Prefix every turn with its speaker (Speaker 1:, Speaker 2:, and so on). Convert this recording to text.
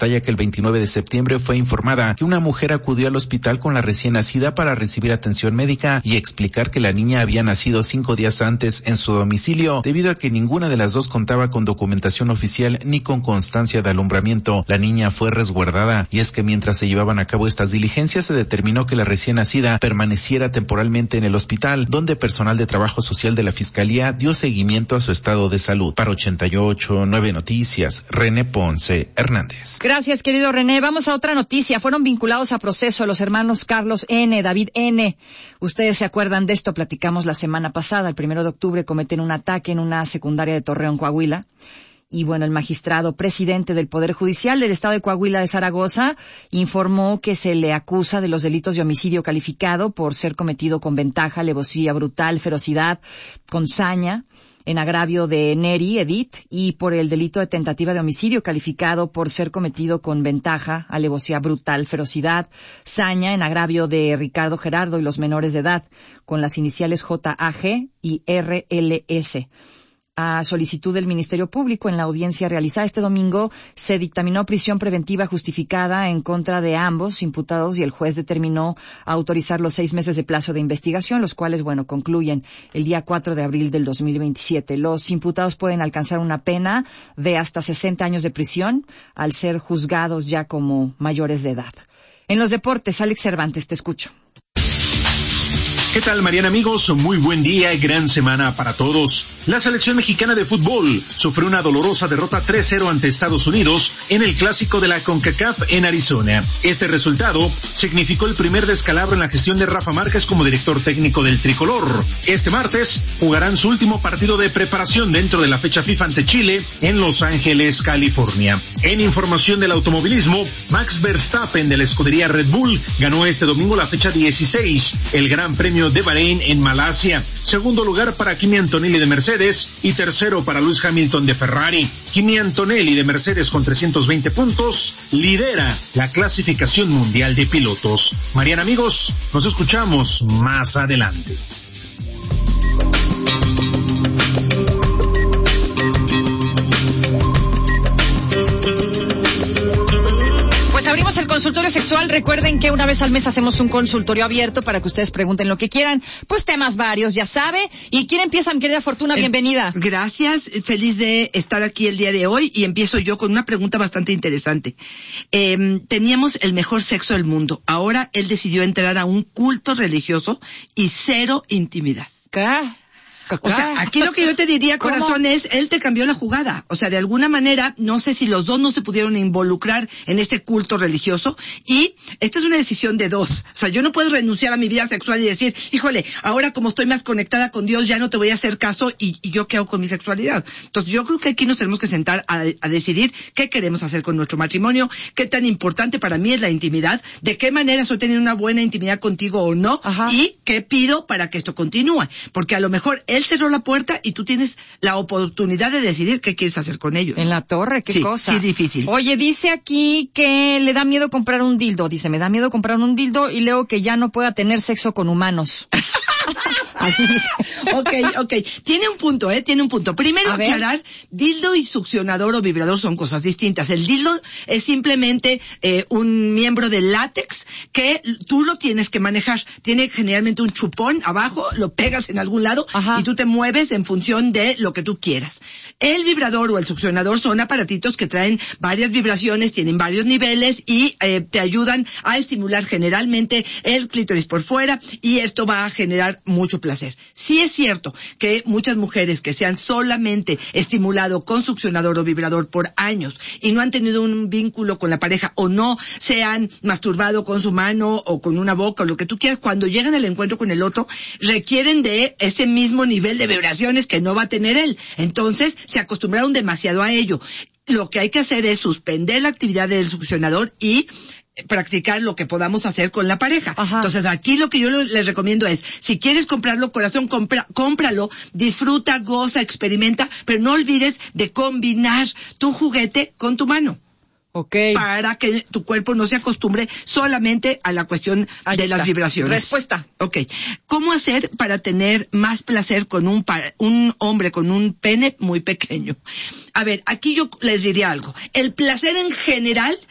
Speaker 1: detalla que el 29 de septiembre fue informada que una mujer acudió al hospital con la recién nacida para recibir atención médica y explicar que la niña había nacido 5 días antes en su domicilio, debido a que ninguna de las dos contaba con documentación oficial ni con constancia de alumbramiento. La niña fue resguardada, y es que mientras se llevaban a cabo estas diligencias se determinó que la recién nacida permaneciera temporalmente en el hospital, donde personal de trabajo social de la Fiscalía dio seguimiento a su estado de salud. Para 88.9 Noticias, René Ponce Hernández.
Speaker 2: Gracias, querido René. Vamos a otra noticia. Fueron vinculados a proceso los hermanos Carlos N., David N. Ustedes se acuerdan de esto, platicamos la semana pasada. El 1 de octubre cometen un ataque en una secundaria de Torreón, Coahuila. Y bueno, el magistrado presidente del Poder Judicial del Estado de Coahuila de Zaragoza informó que se le acusa de los delitos de homicidio calificado por ser cometido con ventaja, alevosía brutal, ferocidad, con saña, en agravio de Neri, Edith, y por el delito de tentativa de homicidio calificado por ser cometido con ventaja, alevosía brutal, ferocidad, saña, en agravio de Ricardo Gerardo y los menores de edad, con las iniciales JAG y RLS. A solicitud del Ministerio Público, en la audiencia realizada este domingo, se dictaminó prisión preventiva justificada en contra de ambos imputados y el juez determinó autorizar los 6 meses de plazo de investigación, los cuales, concluyen el día 4 de abril del 2027. Los imputados pueden alcanzar una pena de hasta 60 años de prisión al ser juzgados ya como mayores de edad. En los deportes, Alex Cervantes, te escucho.
Speaker 3: ¿Qué tal, Mariana, amigos? Muy buen día y gran semana para todos. La selección mexicana de fútbol sufrió una dolorosa derrota 3-0 ante Estados Unidos en el clásico de la CONCACAF en Arizona. Este resultado significó el primer descalabro en la gestión de Rafa Márquez como director técnico del tricolor. Este martes jugarán su último partido de preparación dentro de la fecha FIFA ante Chile en Los Ángeles, California. En información del automovilismo, Max Verstappen de la escudería Red Bull ganó este domingo la fecha 16, el Gran Premio de Bahrein en Malasia. Segundo lugar para Kimi Antonelli de Mercedes y tercero para Lewis Hamilton de Ferrari. Kimi Antonelli de Mercedes con 320 puntos lidera la clasificación mundial de pilotos. Mariana, amigos, nos escuchamos más adelante.
Speaker 2: Abrimos el consultorio sexual. Recuerden que una vez al mes hacemos un consultorio abierto para que ustedes pregunten lo que quieran. Pues temas varios, ya sabe. ¿Y quién empieza, mi querida Fortuna? Bienvenida.
Speaker 4: Gracias, feliz de estar aquí el día de hoy y empiezo yo con una pregunta bastante interesante. Teníamos el mejor sexo del mundo. Ahora él decidió entrar a un culto religioso y 0 intimidad.
Speaker 2: ¿Qué?
Speaker 4: O sea, aquí lo que yo te diría, corazón, es, él te cambió la jugada. O sea, de alguna manera, no sé si los dos no se pudieron involucrar en este culto religioso, y esto es una decisión de dos. O sea, yo no puedo renunciar a mi vida sexual y decir, híjole, ahora como estoy más conectada con Dios, ya no te voy a hacer caso, y yo qué hago con mi sexualidad. Entonces, yo creo que aquí nos tenemos que sentar a decidir qué queremos hacer con nuestro matrimonio, qué tan importante para mí es la intimidad, de qué manera estoy teniendo una buena intimidad contigo o no, y qué pido para que esto continúe. Porque a lo mejor él cerró la puerta y tú tienes la oportunidad de decidir qué quieres hacer con ello.
Speaker 2: En la torre, qué cosa.
Speaker 4: Sí, es difícil.
Speaker 2: Oye, dice aquí que le da miedo comprar un dildo. Dice, me da miedo comprar un dildo y leo que ya no pueda tener sexo con humanos. Así dice.
Speaker 4: Ok. Tiene un punto. Primero aclarar, dildo y succionador o vibrador son cosas distintas. El dildo es simplemente un miembro de látex que tú lo tienes que manejar. Tiene generalmente un chupón abajo, lo pegas en algún lado y tú te mueves en función de lo que tú quieras. El vibrador o el succionador son aparatitos que traen varias vibraciones, tienen varios niveles y te ayudan a estimular generalmente el clítoris por fuera, y esto va a generar mucho placer. Sí es cierto que muchas mujeres que se han solamente estimulado con succionador o vibrador por años y no han tenido un vínculo con la pareja o no se han masturbado con su mano o con una boca o lo que tú quieras, cuando llegan al encuentro con el otro requieren de ese mismo nivel de vibraciones que no va a tener él. Entonces se acostumbraron demasiado a ello. Lo que hay que hacer es suspender la actividad del succionador y practicar lo que podamos hacer con la pareja. Entonces aquí lo que yo les recomiendo es, si quieres comprarlo, corazón, cómpralo, disfruta, goza, experimenta, pero no olvides de combinar tu juguete con tu mano. Para que tu cuerpo no se acostumbre solamente a la cuestión de las vibraciones.
Speaker 2: Respuesta.
Speaker 4: ¿Cómo hacer para tener más placer con un hombre con un pene muy pequeño? A ver, aquí yo les diría algo. El placer en general